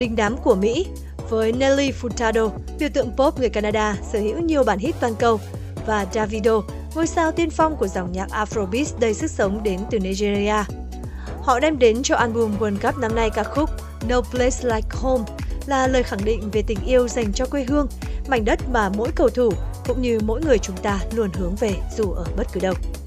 Đình đám của Mỹ với Nelly Furtado, biểu tượng pop người Canada sở hữu nhiều bản hit toàn cầu, và Davido, ngôi sao tiên phong của dòng nhạc Afrobeat đầy sức sống đến từ Nigeria. Họ đem đến cho album World Cup năm nay ca khúc No Place Like Home, là lời khẳng định về tình yêu dành cho quê hương, mảnh đất mà mỗi cầu thủ cũng như mỗi người chúng ta luôn hướng về dù ở bất cứ đâu.